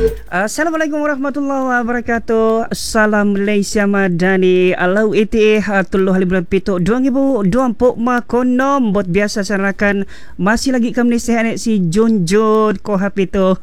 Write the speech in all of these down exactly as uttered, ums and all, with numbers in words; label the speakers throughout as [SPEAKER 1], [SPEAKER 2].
[SPEAKER 1] Assalamualaikum warahmatullahi wabarakatuh. Salam Malaysia Madani. Alau iti tuluh hari bulan pitu dua ribu dua puluh empat konom bot biasa sarakan masih lagi kami sehat si Jun Jun ko hapito.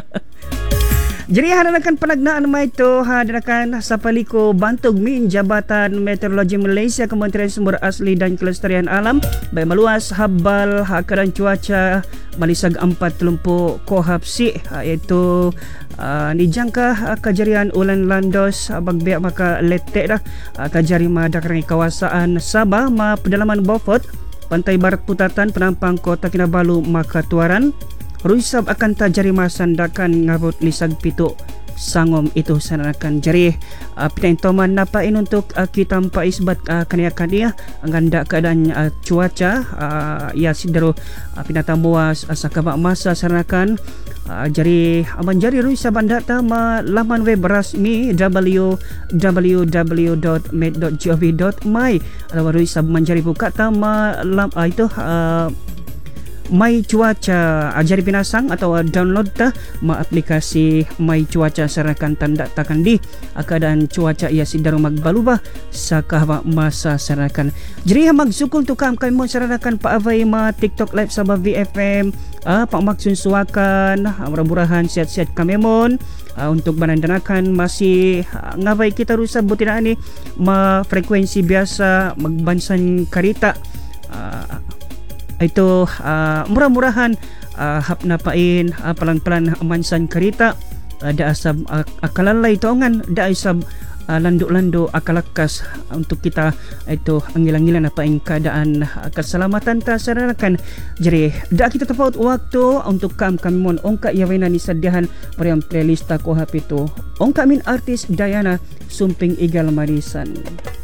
[SPEAKER 1] Jadi hadakan penagnaan mai itu hadakan sapaliko bantug min Jabatan Meteorologi Malaysia Kementerian Sumber Asli dan Kelestarian Alam baik meluas habal keadaan cuaca Malisag empat telumpu kohapsi iaitu uh, dijangka uh, kejarian ulan landos uh, bagbiak maka letek dah uh, kejari madakangi kawasan Sabah ma pedalaman Beaufort pantai barat putatan penampang kota Kinabalu maka Tuaran Ruisab akan tajari masandakan ngabut lisag pitu sangom itu sanakan jari uh, pintoman napain untuk uh, kita ampai isbat uh, kaniakan dia nganda keadaan uh, cuaca uh, ya sidero uh, pinatambuas uh, sakabak masa sanakan uh, jari aman jari Ruisab data ma laman web rasmi w w w dot med dot gov dot my atau Ruisab menjadi buka tama lam, uh, itu uh, My Cuaca ajari pinasang atau download dah ma aplikasi My Cuaca sarakan tanda takan di keadaan cuaca ia sidaro magbalubah sakah masa sarakan. Jadi magsukul tu kam kami mo sarakan pa avay ma TikTok live sa V F M ah pak maksun suakan murah-murahan siat-siat kami mon uh, untuk banandanakan masih uh, ngabay kita rusa butina ni ma frekuensi biasa magbansan karita uh, itu uh, murah-murahan uh, hap napain uh, pelan-pelan mansan kereta uh, da asab uh, akalalay taongan da asab uh, lando-lando akalakas uh, untuk kita itu angilang-ngilang napain keadaan uh, keselamatan ta sarakan. Jadi da kita tepaut waktu untuk kam kami mon ongka yawena ni sadiahan periam playlist ko hapito ongka min artis Diana Sumping Igal Marisan.